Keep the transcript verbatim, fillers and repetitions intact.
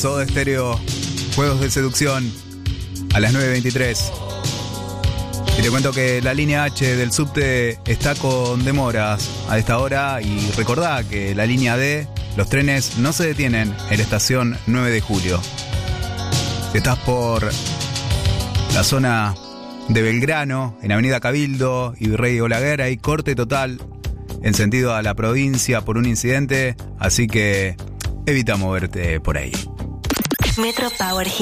Soda Stereo, Juegos de Seducción, a las nueve veintitrés. Y te cuento que la línea H del subte está con demoras a esta hora. Y recordá que la línea D, los trenes no se detienen en la estación nueve de julio. Si estás por la zona de Belgrano, en Avenida Cabildo y Virrey Olaguer, hay corte total en sentido a la provincia por un incidente, así que evita moverte por ahí. Metro Power Hit.